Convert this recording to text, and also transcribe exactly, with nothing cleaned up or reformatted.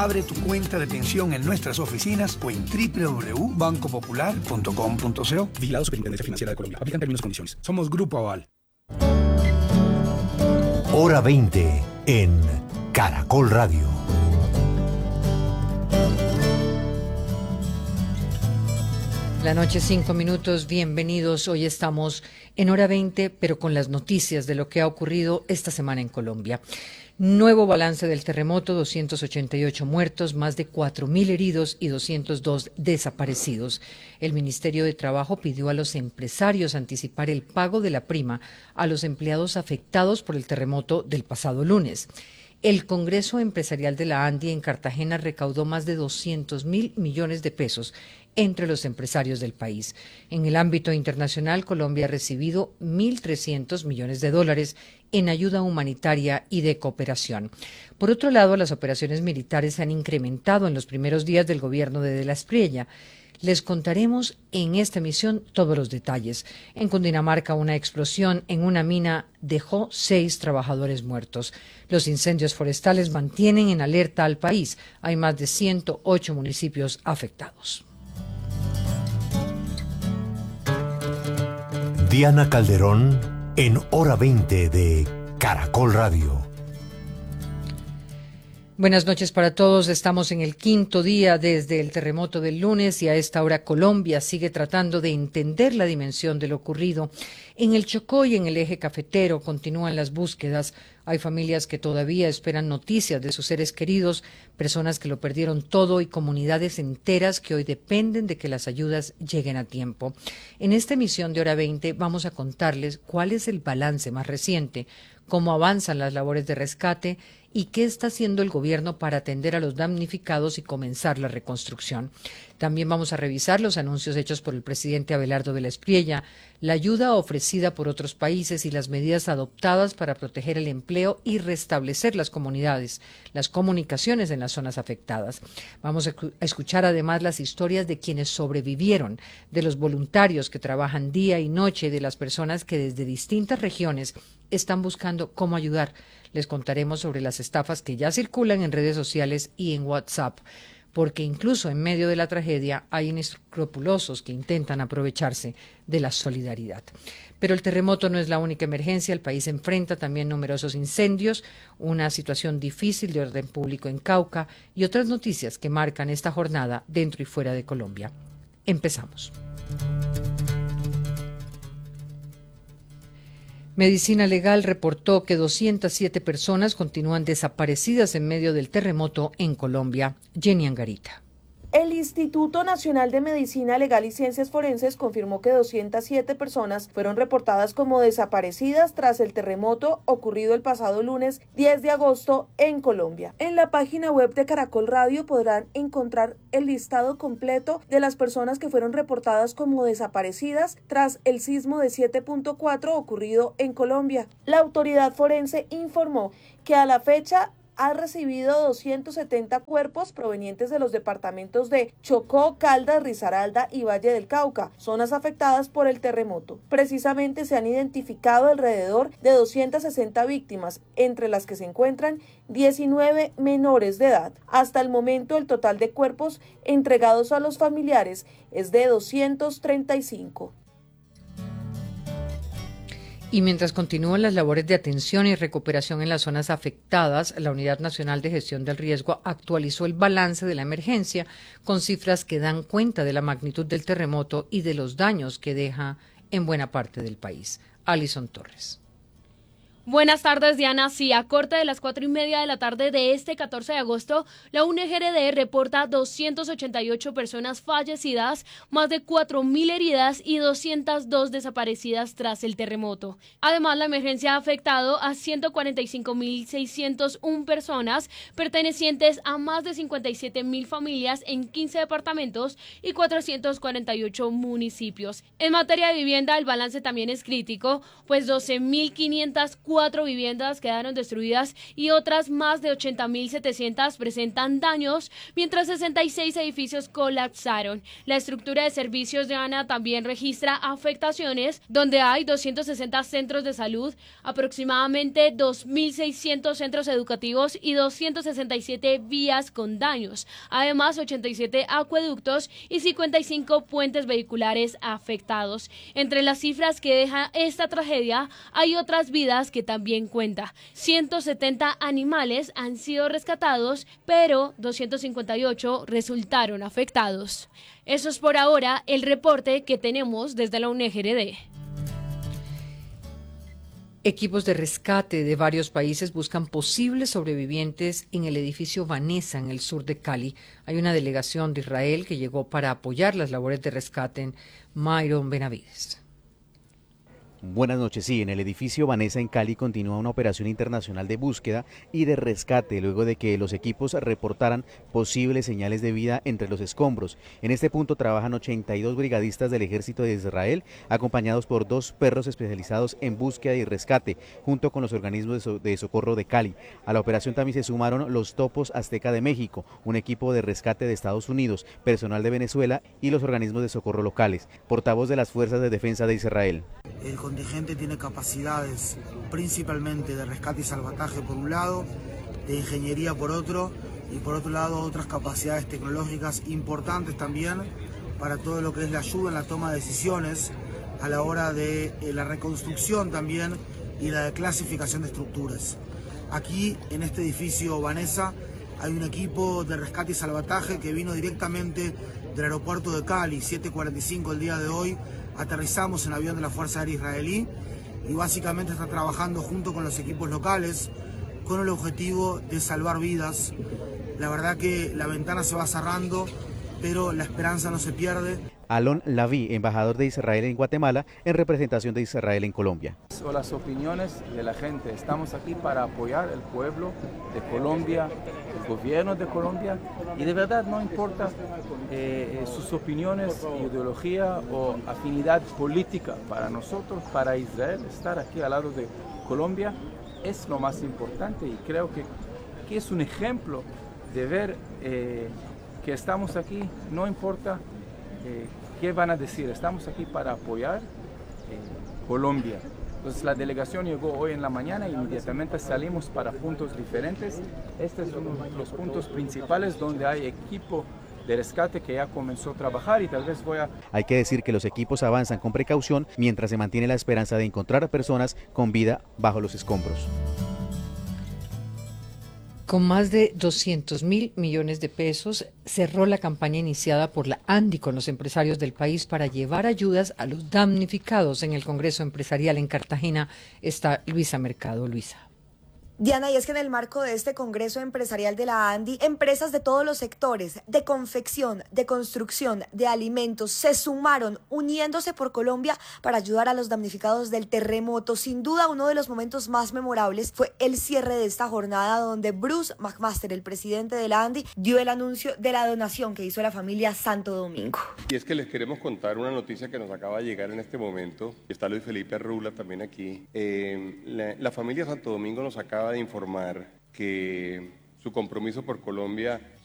Abre tu cuenta de pensión en nuestras oficinas o en doble u doble u doble u punto banco popular punto com punto co. Vigilado Superintendencia Financiera de Colombia. Aplican términos y condiciones. Somos Grupo Aval. Hora veinte en Caracol Radio. La noche, cinco minutos, bienvenidos. Hoy estamos en Hora veinte, pero con las noticias de lo que ha ocurrido esta semana en Colombia. Nuevo balance del terremoto, doscientos ochenta y ocho muertos, más de cuatro mil heridos y doscientos dos desaparecidos. El Ministerio de Trabajo pidió a los empresarios anticipar el pago de la prima a los empleados afectados por el terremoto del pasado lunes. El Congreso Empresarial de la ANDI en Cartagena recaudó más de doscientos mil millones de pesos entre los empresarios del país. En el ámbito internacional, Colombia ha recibido mil trescientos millones de dólares en ayuda humanitaria y de cooperación. Por otro lado, las operaciones militares se han incrementado en los primeros días del gobierno de De la Espriella. Les contaremos en esta emisión todos los detalles. En Cundinamarca, una explosión en una mina dejó seis trabajadores muertos. Los incendios forestales mantienen en alerta al país. Hay más de ciento ocho municipios afectados. Diana Calderón en Hora veinte de Caracol Radio. Buenas noches para todos. Estamos en el quinto día desde el terremoto del lunes y a esta hora Colombia sigue tratando de entender la dimensión de lo ocurrido. En el Chocó y en el eje cafetero continúan las búsquedas. Hay familias que todavía esperan noticias de sus seres queridos, personas que lo perdieron todo y comunidades enteras que hoy dependen de que las ayudas lleguen a tiempo. En esta emisión de Hora veinte vamos a contarles cuál es el balance más reciente, cómo avanzan las labores de rescate y qué está haciendo el gobierno para atender a los damnificados y comenzar la reconstrucción. También vamos a revisar los anuncios hechos por el presidente Abelardo de la Espriella, la ayuda ofrecida por otros países y las medidas adoptadas para proteger el empleo y restablecer las comunidades, las comunicaciones en las zonas afectadas. Vamos a escuchar además las historias de quienes sobrevivieron, de los voluntarios que trabajan día y noche, de las personas que desde distintas regiones están buscando cómo ayudar. Les contaremos sobre las estafas que ya circulan en redes sociales y en WhatsApp, porque incluso en medio de la tragedia hay inescrupulosos que intentan aprovecharse de la solidaridad. Pero el terremoto no es la única emergencia, el país enfrenta también numerosos incendios, una situación difícil de orden público en Cauca y otras noticias que marcan esta jornada dentro y fuera de Colombia. Empezamos. Medicina Legal reportó que doscientas siete personas continúan desaparecidas en medio del terremoto en Colombia. Jenny Angarita. El Instituto Nacional de Medicina Legal y Ciencias Forenses confirmó que doscientas siete personas fueron reportadas como desaparecidas tras el terremoto ocurrido el pasado lunes diez de agosto en Colombia. En la página web de Caracol Radio podrán encontrar el listado completo de las personas que fueron reportadas como desaparecidas tras el sismo de siete punto cuatro ocurrido en Colombia. La autoridad forense informó que a la fecha ha recibido doscientos setenta cuerpos provenientes de los departamentos de Chocó, Caldas, Risaralda y Valle del Cauca, zonas afectadas por el terremoto. Precisamente se han identificado alrededor de doscientas sesenta víctimas, entre las que se encuentran diecinueve menores de edad. Hasta el momento, el total de cuerpos entregados a los familiares es de doscientos treinta y cinco. Y mientras continúan las labores de atención y recuperación en las zonas afectadas, la Unidad Nacional de Gestión del Riesgo actualizó el balance de la emergencia con cifras que dan cuenta de la magnitud del terremoto y de los daños que deja en buena parte del país. Alison Torres. Buenas tardes, Diana. Sí, a corte de las cuatro y media de la tarde de este catorce de agosto, la U N G R D reporta doscientas ochenta y ocho personas fallecidas, más de cuatro mil heridas y doscientas dos desaparecidas tras el terremoto. Además, la emergencia ha afectado a ciento cuarenta y cinco mil seiscientas una personas pertenecientes a más de cincuenta y siete mil familias en quince departamentos y cuatrocientos cuarenta y ocho municipios. En materia de vivienda, el balance también es crítico, pues doce mil quinientas cuatro viviendas quedaron destruidas y otras más de ochenta mil setecientas presentan daños, mientras sesenta y seis edificios colapsaron. La estructura de servicios de ANA también registra afectaciones, donde hay doscientos sesenta centros de salud, aproximadamente dos mil seiscientos centros educativos y doscientas sesenta y siete vías con daños. Además, ochenta y siete acueductos y cincuenta y cinco puentes vehiculares afectados. Entre las cifras que deja esta tragedia, hay otras vidas que también cuenta. ciento setenta animales han sido rescatados, pero doscientos cincuenta y ocho resultaron afectados. Eso es por ahora el reporte que tenemos desde la U N E G R D. Equipos de rescate de varios países buscan posibles sobrevivientes en el edificio Vanessa, en el sur de Cali. Hay una delegación de Israel que llegó para apoyar las labores de rescate en Myron Benavides. Buenas noches. Sí, en el edificio Vanessa en Cali continúa una operación internacional de búsqueda y de rescate luego de que los equipos reportaran posibles señales de vida entre los escombros. En este punto trabajan ochenta y dos brigadistas del ejército de Israel, acompañados por dos perros especializados en búsqueda y rescate, junto con los organismos de, so de socorro de Cali. A la operación también se sumaron los Topos Azteca de México, un equipo de rescate de Estados Unidos, personal de Venezuela y los organismos de socorro locales. Portavoz de las Fuerzas de Defensa de Israel. El contingente tiene capacidades principalmente de rescate y salvataje por un lado, de ingeniería por otro, y por otro lado otras capacidades tecnológicas importantes también para todo lo que es la ayuda en la toma de decisiones a la hora de eh, la reconstrucción también y la clasificación de estructuras. Aquí en este edificio Vanessa hay un equipo de rescate y salvataje que vino directamente del aeropuerto de Cali, siete cuarenta y cinco el día de hoy. Aterrizamos en avión de la Fuerza Aérea Israelí y básicamente está trabajando junto con los equipos locales con el objetivo de salvar vidas. La verdad que la ventana se va cerrando, pero la esperanza no se pierde. Alon Laví, embajador de Israel en Guatemala, en representación de Israel en Colombia. O las opiniones de la gente. Estamos aquí para apoyar al pueblo de Colombia, el gobierno de Colombia, y de verdad no importa eh, sus opiniones, ideología o afinidad política. Para nosotros, para Israel, estar aquí al lado de Colombia es lo más importante, y creo que, que es un ejemplo de ver eh, que estamos aquí, no importa eh, qué van a decir, estamos aquí para apoyar eh, Colombia. Entonces la delegación llegó hoy en la mañana e inmediatamente salimos para puntos diferentes. Este es uno de los puntos principales donde hay equipo de rescate que ya comenzó a trabajar, y tal vez voy a... Hay que decir que los equipos avanzan con precaución mientras se mantiene la esperanza de encontrar a personas con vida bajo los escombros. Con más de doscientos mil millones de pesos, cerró la campaña iniciada por la ANDI con los empresarios del país para llevar ayudas a los damnificados. En el Congreso Empresarial en Cartagena está Luisa Mercado. Luisa. Diana, y es que en el marco de este Congreso Empresarial de la ANDI, empresas de todos los sectores, de confección, de construcción, de alimentos, se sumaron uniéndose por Colombia para ayudar a los damnificados del terremoto. Sin duda, uno de los momentos más memorables fue el cierre de esta jornada, donde Bruce McMaster, el presidente de la ANDI, dio el anuncio de la donación que hizo la familia Santo Domingo. Y es que les queremos contar una noticia que nos acaba de llegar en este momento. Está Luis Felipe Rula también aquí. Eh, la, la familia Santo Domingo nos acaba de informar que su compromiso por Colombia